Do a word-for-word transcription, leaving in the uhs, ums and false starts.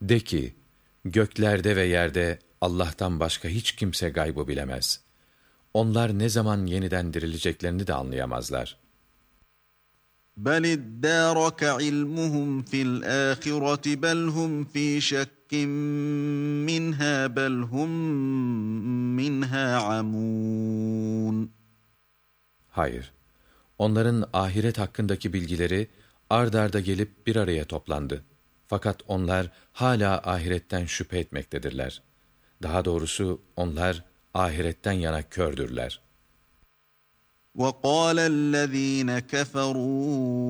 De ki, göklerde ve yerde Allah'tan başka hiç kimse gaybı bilemez. Onlar ne zaman yeniden dirileceklerini de anlayamazlar. بَلِ ادَّارَكَ عِلْمُهُمْ فِي الْآخِرَةِ بَلْ هُمْ فِي شَكٍّ مِّنْهَا بَلْ هُمْ مِنْهَا عَمُونَ Hayır, onların ahiret hakkındaki bilgileri ard arda gelip bir araya toplandı. Fakat onlar hala ahiretten şüphe etmektedirler. Daha doğrusu onlar ahiretten yana kördürler. وَقَالَ الَّذ۪ينَ كَفَرُوا